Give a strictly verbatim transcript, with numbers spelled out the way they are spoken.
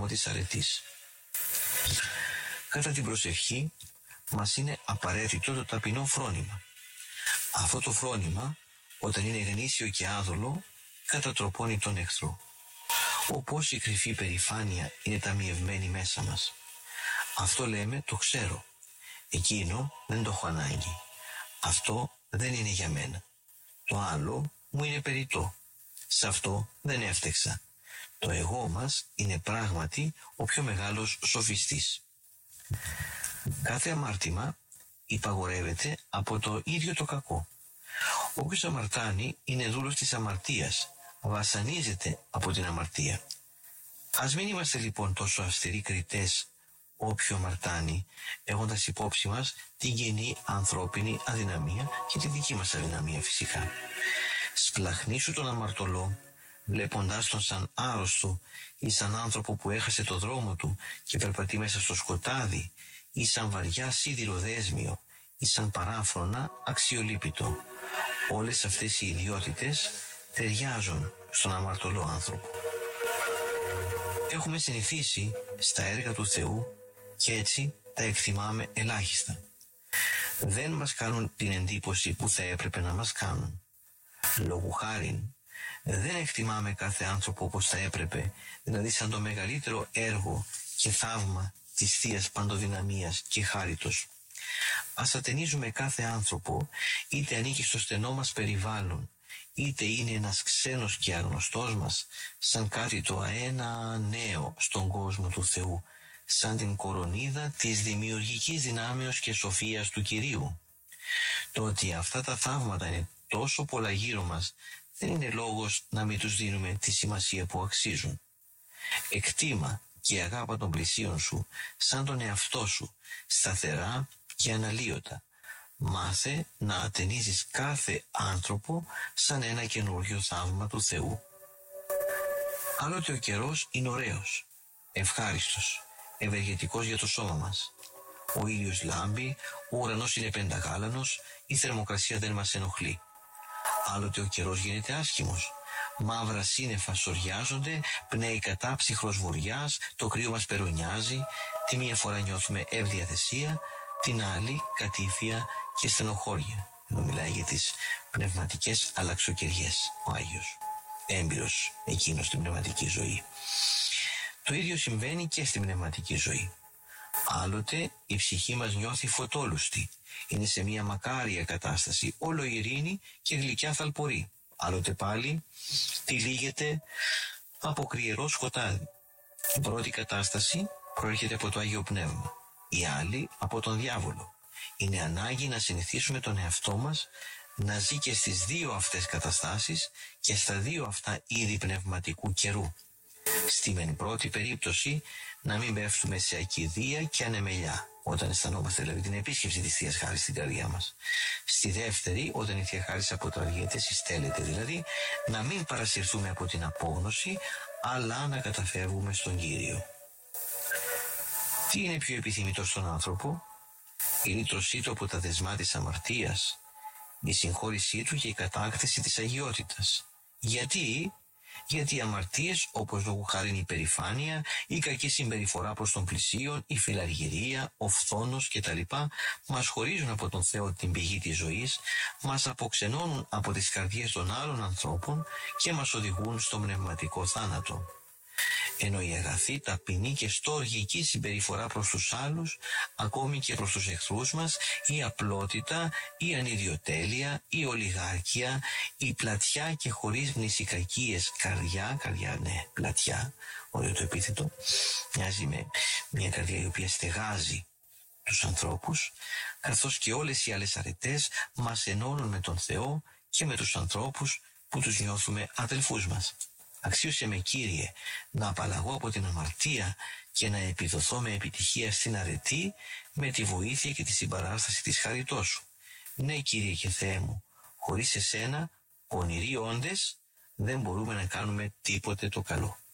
δρόμο της αρετής. Κατά την προσευχή μας είναι απαραίτητο το ταπεινό φρόνημα. Αυτό το φρόνημα, όταν είναι γνήσιο και άδολο, κατατροπώνει τον εχθρό. Όπως η κρυφή περηφάνεια είναι ταμιευμένη μέσα μας. Αυτό λέμε το ξέρω. Εκείνο δεν το έχω ανάγκη. Αυτό δεν είναι για μένα. Το άλλο μου είναι περιττό. Σε αυτό δεν έφτεξα. Το εγώ μας είναι πράγματι ο πιο μεγάλος σοφιστής. Κάθε αμάρτημα υπαγορεύεται από το ίδιο το κακό. Όποιος αμαρτάνει είναι δούλος της αμαρτίας, βασανίζεται από την αμαρτία. Ας μην είμαστε λοιπόν τόσο αυστηροί κριτές όποιο αμαρτάνει, έχοντας υπόψη μας την κοινή ανθρώπινη αδυναμία και τη δική μας αδυναμία φυσικά. Σπλαχνίσου τον αμαρτωλό, βλέποντάς τον σαν άρρωστο ή σαν άνθρωπο που έχασε το δρόμο του και περπατεί μέσα στο σκοτάδι, ή σαν βαριά σίδηρο δέσμιο, ή σαν παράφρονα αξιολύπητο. Όλες αυτές οι ιδιότητες ταιριάζουν στον αμαρτωλό άνθρωπο. Έχουμε συνηθίσει στα έργα του Θεού και έτσι τα εκτιμάμε ελάχιστα. Δεν μας κάνουν την εντύπωση που θα έπρεπε να μας κάνουν. Λόγου χάριν, δεν εκτιμάμε κάθε άνθρωπο όπως θα έπρεπε, δηλαδή σαν το μεγαλύτερο έργο και θαύμα της Θείας Παντοδυναμίας και Χάριτος. Ας ατενίζουμε κάθε άνθρωπο, είτε ανήκει στο στενό μας περιβάλλον, είτε είναι ένας ξένος και αγνωστός μας, σαν κάτι το αένα νέο στον κόσμο του Θεού, σαν την κορονίδα της δημιουργικής δυνάμεως και σοφίας του Κυρίου. Το ότι αυτά τα θαύματα είναι τόσο πολλά γύρω μας δεν είναι λόγος να μην τους δίνουμε τη σημασία που αξίζουν. Εκτίμα και αγάπα των πλησίων σου σαν τον εαυτό σου, σταθερά και αναλύωτα. Μάθε να ατενίζεις κάθε άνθρωπο σαν ένα καινούριο θαύμα του Θεού. Άλλοτε ο καιρός είναι ωραίος, ευχάριστος, ευεργετικός για το σώμα μας. Ο ήλιος λάμπει, ο ουρανός είναι πενταγάλανος, η θερμοκρασία δεν μας ενοχλεί. Άλλοτε ο καιρός γίνεται άσχημος. Μαύρα σύννεφα σοριάζονται, πνέει κατά ψυχρός βοριάς, το κρύο μας περονιάζει, τη μία φορά νιώθουμε ευδιαθεσία, την άλλη κατήφια και στενοχώρια. Εδώ μιλάει για τις πνευματικές αλλαξοκαιριές ο Άγιος, έμπειρος εκείνος στην πνευματική ζωή. Το ίδιο συμβαίνει και στην πνευματική ζωή. Άλλοτε η ψυχή μας νιώθει φωτόλουστη, είναι σε μια μακάρια κατάσταση, όλο ειρήνη και γλυκιά θαλπορή. Άλλοτε πάλι τυλίγεται από κρυερό σκοτάδι. Η πρώτη κατάσταση προέρχεται από το Άγιο Πνεύμα, η άλλη από τον διάβολο. Είναι ανάγκη να συνηθίσουμε τον εαυτό μας να ζει και στις δύο αυτές καταστάσεις και στα δύο αυτά είδη πνευματικού καιρού. Στη μεν πρώτη περίπτωση να μην πέφτουμε σε ακηδία και ανεμελιά, όταν αισθανόμαστε δηλαδή την επίσκεψη της Θείας Χάρης στην καρδιά μας. Στη δεύτερη, όταν η Θεία Χάρις αποτραβιέται, συστέλλεται δηλαδή, να μην παρασυρθούμε από την απόγνωση, αλλά να καταφεύγουμε στον Κύριο. Τι είναι πιο επιθυμητό στον άνθρωπο? Η λύτρωσή του από τα δεσμά της αμαρτίας, η συγχώρησή του και η κατάκτηση της αγιότητας. Γιατί? Γιατί οι αμαρτίες, όπως λόγου χάριν η υπερηφάνεια, η κακή συμπεριφορά προς τον πλησίον, η φιλαργυρία, ο φθόνος κτλ. Μας χωρίζουν από τον Θεό την πηγή της ζωής, μας αποξενώνουν από τις καρδιές των άλλων ανθρώπων και μας οδηγούν στο πνευματικό θάνατο. Ενώ η αγαθή, ταπεινή και στοργική συμπεριφορά προς τους άλλους, ακόμη και προς τους εχθρούς μας, η απλότητα, η ανιδιοτέλεια, η ολιγάρκεια, η πλατιά και χωρίς μνησικακίες καρδιά, καρδιά ναι, πλατιά, ωραίο το επίθετο, μοιάζει με μια καρδιά η οποία στεγάζει τους ανθρώπους, καθώς και όλες οι άλλες αρετές μας ενώνουν με τον Θεό και με τους ανθρώπους που τους νιώθουμε αδελφούς μας. Αξίωσε με, Κύριε, να απαλλαγώ από την αμαρτία και να επιδοθώ με επιτυχία στην αρετή με τη βοήθεια και τη συμπαράσταση της χαριτός σου. Ναι, Κύριε και Θεέ μου, χωρίς εσένα, πονηροί όντες, δεν μπορούμε να κάνουμε τίποτε το καλό.